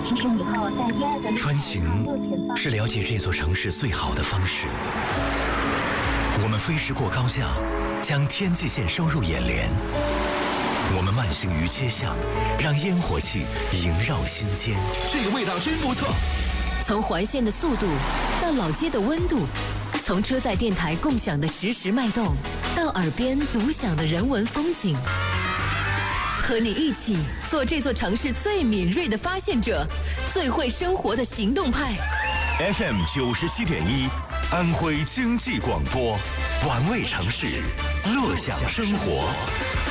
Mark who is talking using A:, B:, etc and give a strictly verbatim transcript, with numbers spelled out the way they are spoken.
A: 骑乘以后在第二个
B: 穿行是了解这座城市最好的方式。我们飞驰过高架，将天际线收入眼帘。我们慢行于街巷，让烟火气萦绕心间。
C: 这个味道真不错。
D: 从环线的速度到老街的温度，从车载电台共享的实时脉动，到耳边独享的人文风景。和你一起做这座城市最敏锐的发现者，最会生活的行动派。
E: F M 九十七点一，安徽经济广播，玩味城市，乐享生活。